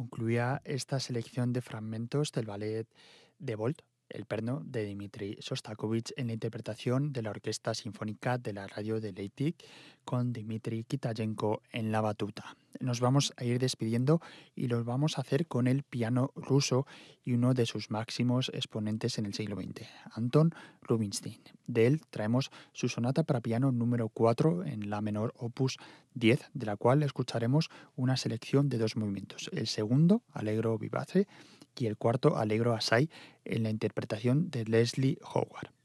concluía esta selección de fragmentos del ballet de Bolt, El Perno, de Dmitri Shostakovich, en la interpretación de la Orquesta Sinfónica de la Radio de Leipzig, con Dmitri Kitayenko en la batuta. Nos vamos a ir despidiendo y lo vamos a hacer con el piano ruso y uno de sus máximos exponentes en el siglo XX, Anton Rubinstein. De él traemos su sonata para piano número 4 en la menor opus 10, de la cual escucharemos una selección de dos movimientos, el segundo, Allegro vivace, y el cuarto, Allegro assai, en la interpretación de Leslie Howard.